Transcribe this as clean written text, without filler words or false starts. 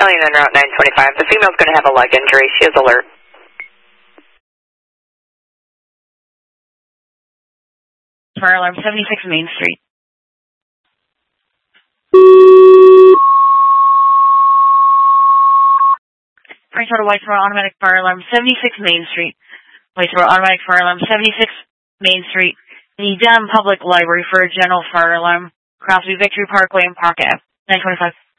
Alien en route 925. The female's going to have a leg injury. She is alert. Fire alarm 76 Main Street. Whitesboro automatic fire alarm 76 Main Street. Whitesboro automatic fire alarm 76 Main Street. The Dedham Public Library for a general fire alarm. Crosby Victory Parkway and Park Ave. 925.